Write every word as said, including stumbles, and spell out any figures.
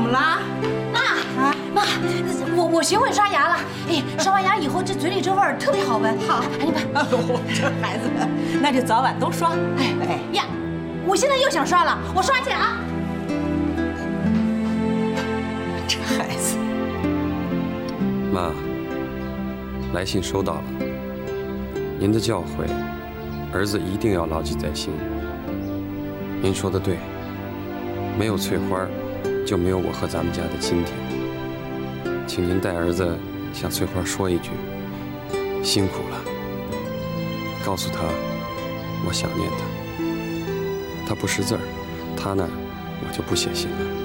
么啦？ 妈啊妈，我我学会刷牙了。哎，刷完牙以后这嘴里这味儿特别好闻。好，赶紧把。 哦，这孩子，那就早晚都刷。 哎哎呀，我现在又想刷了，我刷去啊。 这孩子。 妈，来信收到了。您的教诲，儿子一定要牢记在心。您说的对，没有翠花，就没有我和咱们家的今天。请您带儿子向翠花说一句，辛苦了。告诉他，我想念他。他不识字儿，他那儿我就不写信了。